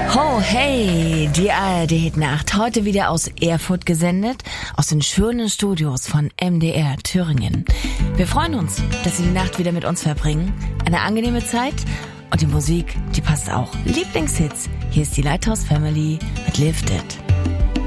Ho, hey, die ARD-Nacht, heute wieder aus Erfurt gesendet, aus den schönen Studios von MDR Thüringen. Wir freuen uns, dass Sie die Nacht wieder mit uns verbringen. Eine angenehme Zeit und die Musik, die passt auch. Lieblingshits, hier ist die Lighthouse Family mit Lifted.